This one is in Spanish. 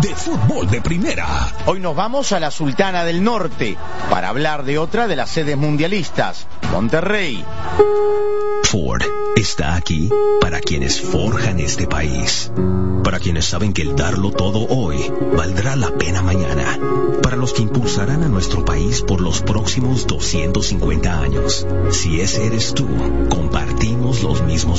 de fútbol de primera. Hoy nos vamos a la Sultana del Norte para hablar de otra de las sedes mundialistas, Monterrey. Ford está aquí para quienes forjan este país, para quienes saben que el darlo todo hoy valdrá la pena mañana, para los que impulsarán a nuestro país por los próximos 250 años. Si ese eres tú, compartimos los mismos